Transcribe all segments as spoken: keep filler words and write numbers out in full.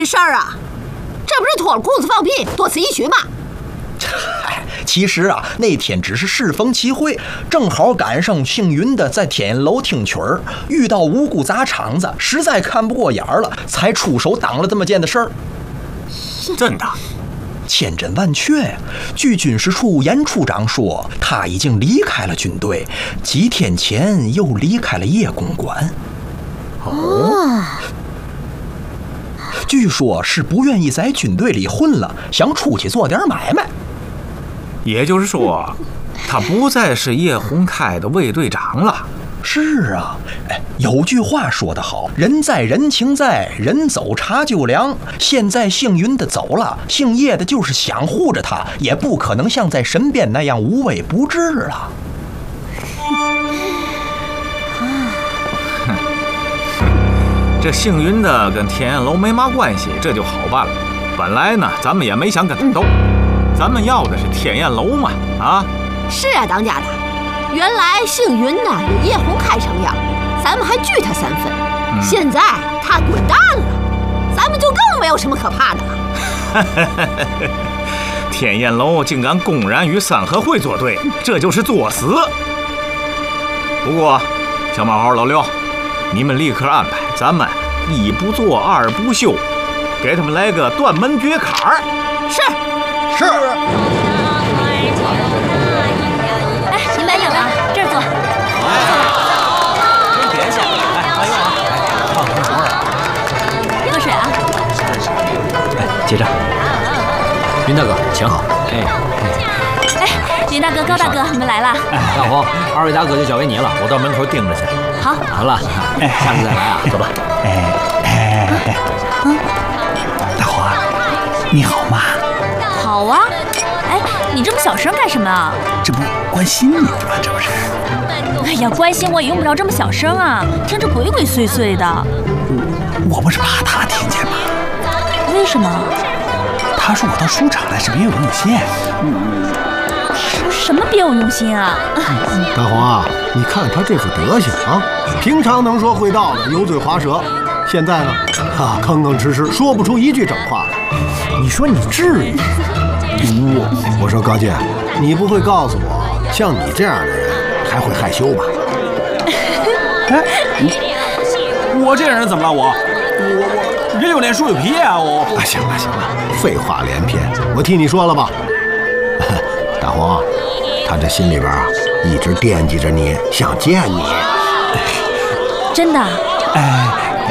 事儿啊，这不是脱了裤子放屁，多此一举吗？ 哎，其实啊，那天只是适逢其会，正好赶上姓云的在天宴楼听曲儿，遇到无辜砸场子，实在看不过眼儿了，才出手挡了这么件的事儿。 真的？ 千真万确呀！据军事处严处长说，他已经离开了军队，几天前又离开了叶公馆。 哦， 据说是不愿意在军队里混了，想出去做点买卖。 也就是说，他不再是叶洪开的卫队长了。 是啊，哎，有句话说得好，人在人情在，人走茶就凉。现在姓云的走了，姓叶的就是想护着他，也不可能像在身边那样无微不至了。 这姓云的跟天宴楼没嘛关系，这就好办了。本来呢，咱们也没想跟他斗，咱们要的是天宴楼嘛，啊？ 是啊，当家的，原来姓云的有叶洪开成样，咱们还拒他三分。嗯、现在他滚蛋了，咱们就更没有什么可怕的了。 天宴楼竟敢公然与三合会作对，这就是作死。不过，小毛猴、老刘，你们立刻安排，咱们一不做二不休，给他们来个断门绝坎儿。 是是。 哎，您买饮料，这儿坐。 您别下，哎，欢迎啊！哎，放空手啊！ 喝水啊！ 哎，结账。云大哥，请好。哎哎，林大哥、高大哥，你们来了。 哎，大红，二位大哥就交给你了，我到门口盯着去。 好， 好了，下次再来啊，走吧。 哎哎哎，嗯，大红啊，你好吗？ 好啊。哎，你这么小声干什么啊？ 这不关心你吗？这不是？ 哎呀，关心我也用不着这么小声啊，听着鬼鬼祟祟的。 我我不是怕他听见吗？ 为什么？ 他说我到书场来是别有用心。 嗯，什么别有用心啊？ 大红啊，你看他这副德行啊，平常能说会道的，油嘴滑舌，现在呢，啊，吭吭哧哧，说不出一句整话来。你说你至于？我我说高进，你不会告诉我，像你这样的人还会害羞吧？ 哎，我这人怎么了？我我我人有脸树有皮啊！我啊，行了行了，废话连篇，我替你说了吧。大红，他这心里边啊，一直惦记着你，想见你。 真的？ 哎，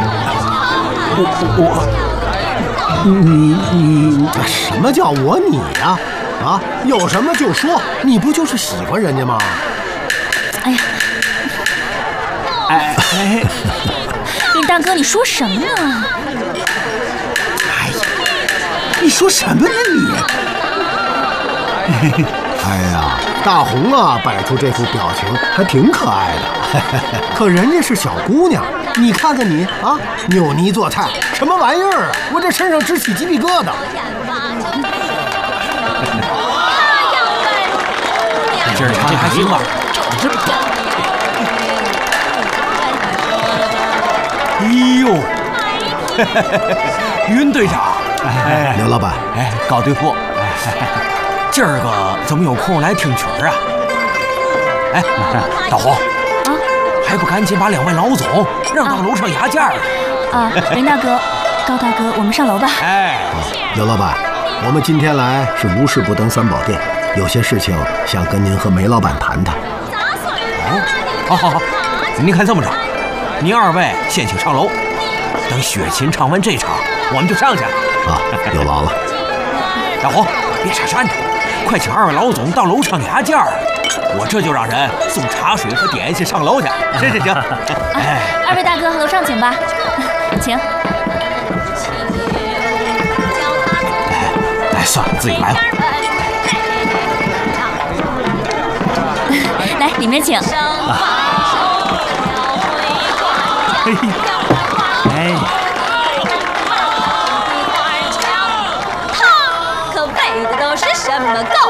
我我。你你什么叫我你呀？啊，有什么就说，你不就是喜欢人家吗？ 哎呀， 哎哎， 林大哥，你说什么呢？ 哎呀，你说什么呢你？ 哎呀，大红啊，摆出这副表情还挺可爱的。可人家是小姑娘，你看看你啊，扭捏作态，什么玩意儿啊？我这身上直起鸡皮疙瘩。 今儿唱的还行吧？ 真棒！哎呦，云队长， 哎，刘老板， 哎，高队副，哎，今儿个怎么有空来听曲儿啊？哎，大红， 啊， 还不赶紧把两位老总让到楼上押解了？ 啊，林大哥、高大哥，我们上楼吧。 哎， 刘老板，我们今天来是无事不登三宝殿，有些事情想跟您和梅老板谈谈。 哦，好好好，您看这么着，您二位先请上楼，等雪琴唱完这场，我们就上去。 啊，有劳了。 大红，别傻傻的，快请二位老总到楼上押解儿，我这就让人送茶水和点心上楼去。行行行， 哎，二位大哥，楼上请吧，请。 哎，算了，自己来吧。 来，里面请。 啊、嘿嘿，哎。 他可背的都是什么狗